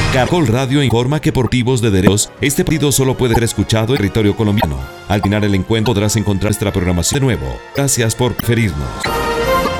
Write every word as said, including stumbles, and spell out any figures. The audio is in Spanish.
Caracol Radio informa que por motivos de derechos, este partido solo puede ser escuchado en territorio colombiano. Al final el encuentro podrás encontrar nuestra programación de nuevo. Gracias por preferirnos.